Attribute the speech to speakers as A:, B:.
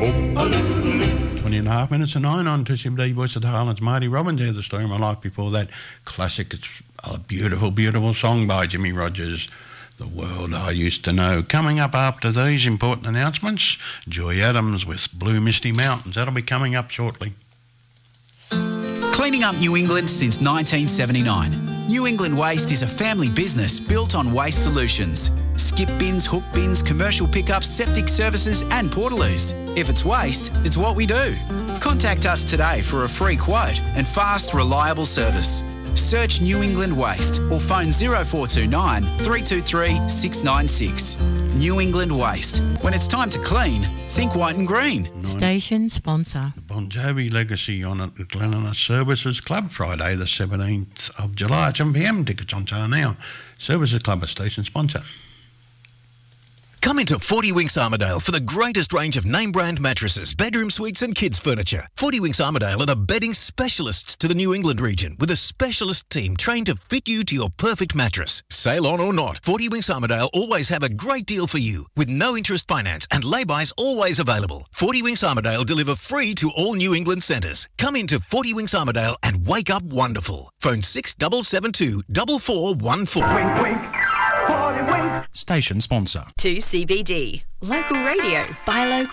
A: 20 and a half minutes to 9 on 2CBD Voice of the Highlands. Marty Robbins here, The Story of My Life. Before that, classic, it's a beautiful, beautiful song by Jimmy Rogers, The World I Used to Know. Coming up after these important announcements, Joy Adams with Blue Misty Mountains. That'll be coming up shortly.
B: Cleaning up New England since 1979. New England Waste is a family business built on waste solutions. Skip bins, hook bins, commercial pickups, septic services and portaloos. If it's waste, it's what we do. Contact us today for a free quote and fast, reliable service. Search New England Waste or phone 0429 323 696. New England Waste. When it's time to clean, think white and green.
C: Station sponsor.
A: The Bon Jovi Legacy on at the Glenelg Services Club, Friday the 17th of July at 7pm. Tickets on sale now. Services Club, a station sponsor.
D: Come into 40 Winks Armidale for the greatest range of name-brand mattresses, bedroom suites and kids' furniture. 40 Winks Armidale are the bedding specialists to the New England region with a specialist team trained to fit you to your perfect mattress. Sale on or not, 40 Winks Armidale always have a great deal for you with no interest finance and lay-bys always available. 40 Winks Armidale deliver free to all New England centres. Come into 40 Winks Armidale and wake up wonderful. Phone 6772 4414.
E: Wink, wink.
F: Station sponsor.
G: 2CBD. Local radio by local.